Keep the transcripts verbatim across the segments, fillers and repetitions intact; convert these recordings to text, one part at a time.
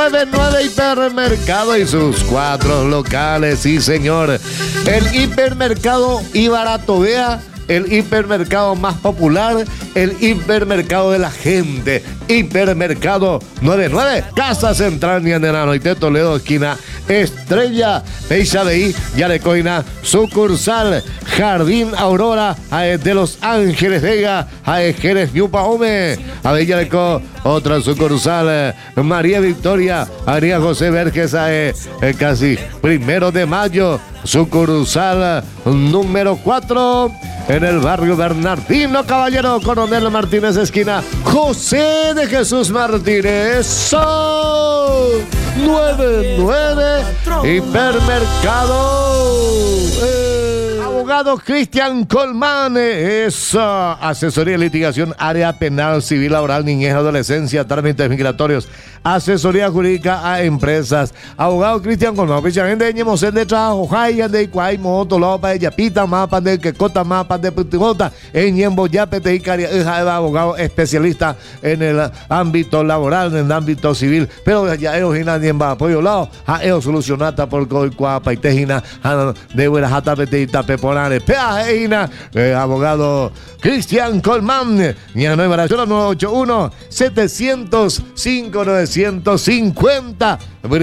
nueve nueve Hipermercado y sus cuatro locales, sí señor. El hipermercado Ibarato Vea, el hipermercado más popular, el hipermercado de la gente. Hipermercado noventa y nueve, Casa Central Ñandenano y de Toledo, esquina Estrella, Peixa de I, Yarecoina, sucursal Jardín Aurora, de Los Ángeles Vega, Jerez Yupa Ome, Avellaneco, otra sucursal, María Victoria, María José Verges, eh, eh, casi primero de mayo, sucursal número cuatro, en el barrio Bernardino Caballero, Coronel Martínez, esquina José de Jesús Martínez. ¡Son nueve nueve Hipermercado! Eh. Abogado Cristian Colmán, es uh, asesoría de litigación, área penal, civil, laboral, niñez, adolescencia, trámites migratorios, asesoría jurídica a empresas. Abogado Cristian Colmán, pichamente ñemos de trabajo, jaya de cuay, moto, lopa, ella pita, mapa de que cota, mapa de putimota, en ñembo, ya pete y caria, abogado especialista en el ámbito laboral, en el ámbito civil, pero ya ellos y nadie va apoyo lado, a ellos solucionata por coy, cuapa y tejina, de buena jata, pete y tape por Peajina, eh, abogado Cristian Colmán, nueve ocho uno, setecientos cinco, novecientos cincuenta.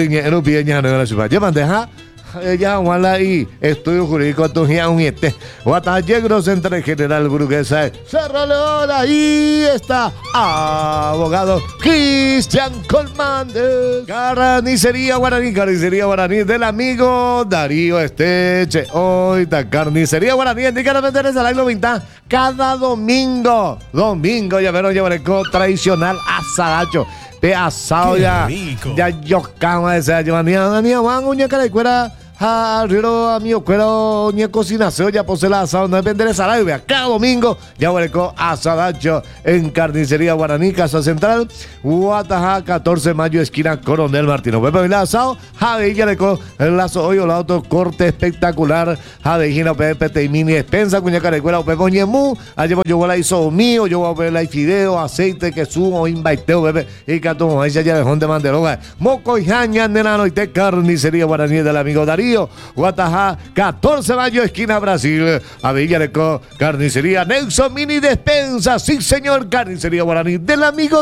Llévate, ya wala y estudio jurídico tu un este Guatallegro Central General Burguesa Cerro León. Ahí está abogado Cristian Colmán. Carnicería Guaraní, carnicería Guaraní del amigo Darío Esteche. Hoy está carnicería Guaraní, indícame vender esa la mitad cada domingo. Domingo ya verán, ya verán tradicional asadacho. Pe asado ya, ya yo cama de esa llevanía, ni a uña cara de cuera, a río a mi cuero, ni a cocinación, ya posee la asado, no depende de salario, vea, cada domingo, ya hueleco asadacho en Carnicería Guaraní, Casa Central, Guataja, catorce de mayo, esquina Coronel Martino. Pepe el asado, Javi, ya leco, el lazo hoy, el auto, corte espectacular, Javi, Gino, Pepe, Teimini, despensa, cuña cara de cuera, Pepe, Ñemú, allá yo la hizo mío, yo voy a ver la fideo, aceite, que sumo, invaiteo, Pepe, y catomo, ahí ya dejón de manderoga, Moco y Jaña, Nenano, y te Carnicería Guaraní del amigo Darío. Guatajá, catorce de mayo, esquina Brasil, a Villareco, Carnicería Nelson Mini Despensa, sí señor, Carnicería Guaraní del amigo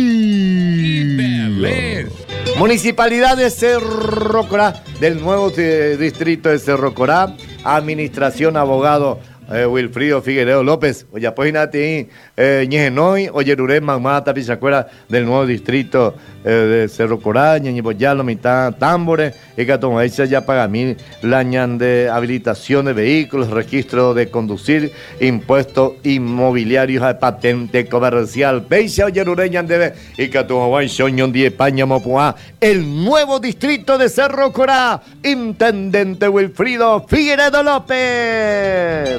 Darío. Municipalidad de Cerro Corá, del nuevo eh, distrito de Cerro Corá, administración, abogado Eh, Wilfrido Figueiredo López, oye, pues nati, eh, Ñejenoi, oye, Ruré, Mamata, Pichacuera, del nuevo distrito eh, de Cerro Corá, Ñeñiboyalo, mitad, Tambores, y Catomaíza, ya paga mil, lañan de habilitación de vehículos, registro de conducir, impuestos inmobiliarios, patente comercial, Peixa, oye, Ruré, Ñandebe, y Catomaíza, Soñón, Die España, Mopuá, el nuevo distrito de Cerro Corá, intendente Wilfrido Figueiredo López.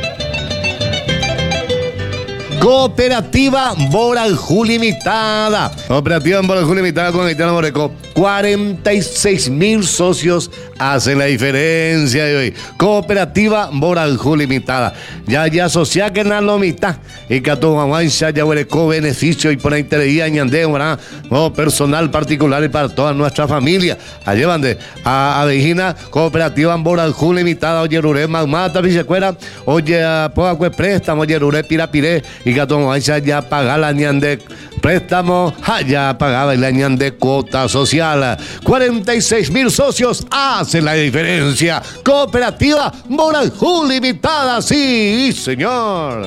Cooperativa Boranjú Limitada. Cooperativa Boranjú Limitada con Haitiano Moreco. cuarenta y seis mil socios hacen la diferencia de hoy. Cooperativa Boranjú Limitada. Ya, ya asociada que en la mitad. Y que a tu mamá ya hueleco beneficio y por ahí te leía ñandeo, ¿verdad? No, personal particular y para toda nuestra familia. Allí van de a Avejina, Cooperativa Boranjú Limitada. Oye, Ruré, Magmata, Vicecuera. Oye, Poacue Préstamo, oye, Ruré, Pirapiré. Y que tu ya paga la ñande préstamo, ya pagaba la ñande cuota social. cuarenta y seis mil socios hacen la diferencia. Cooperativa Boranjú Limitada, sí, señor.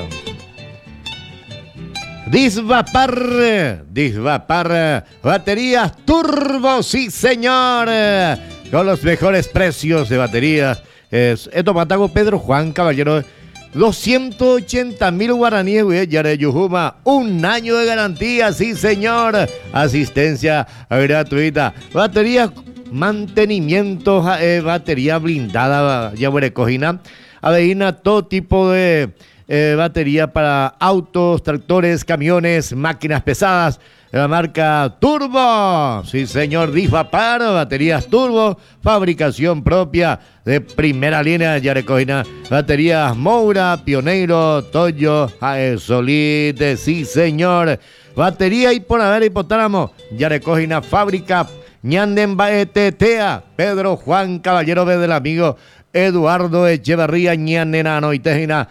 Disvapar, Disvapar, baterías turbo, sí, señor. Con los mejores precios de baterías. Es, esto matago Pedro Juan Caballero. doscientos ochenta mil guaraníes, güey, Yare Yujuma, un año de garantía, sí señor, asistencia gratuita, batería, mantenimiento, eh, batería blindada, ya güey, cojina, aveina, todo tipo de eh, batería para autos, tractores, camiones, máquinas pesadas, la marca Turbo, sí señor, Disvapar, baterías Turbo, fabricación propia de primera línea, ya recogina baterías Moura, Pioneiro, Toyo, Solite, sí señor, batería y por haber hipotálamo, ya recogina fábrica Ñanden Baetetea, Pedro Juan Caballero del amigo Eduardo Echeverría Ñanenano y Tejina.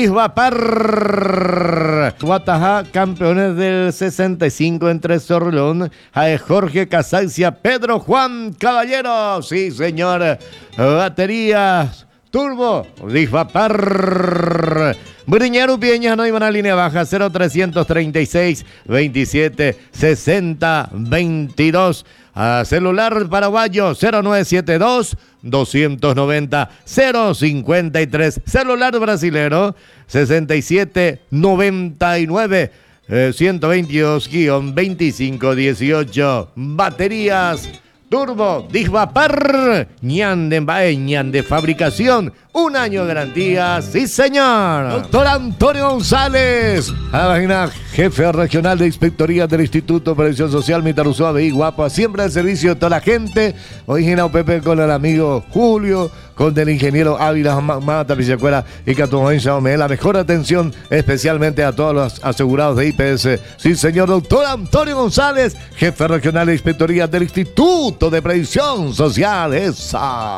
Disbapar. Guatajá, campeones del sesenta y cinco entre Sorlón, Jae Jorge Casancia, Pedro Juan Caballero. Sí, señor. Baterías Turbo, Disbapar. Briñero Pieñas no iban a línea baja, cero trescientos treinta y seis, veintisiete, sesenta, veintidós. A celular paraguayo cero nueve siete dos, doscientos noventa, cero cincuenta y tres. Celular brasilero sesenta y siete, noventa y nueve, eh, ciento veintidós, veinticinco dieciocho. Baterías Turbo, Disbapar, Ñanden Baeñan de fabricación, un año de garantía, sí señor. Doctor Antonio González, página jefe regional de inspectoría del Instituto de Previsión Social, Mitaruzúa, Veí, Guapa, siempre al servicio de toda la gente. Original Pepe con el amigo Julio, con el ingeniero Ávila Mata Pisecuela y Catumoense Ome, la mejor atención especialmente a todos los asegurados de I P S. Sí señor, doctor Antonio González, jefe regional de inspectoría del Instituto de Previsión Social. Esa.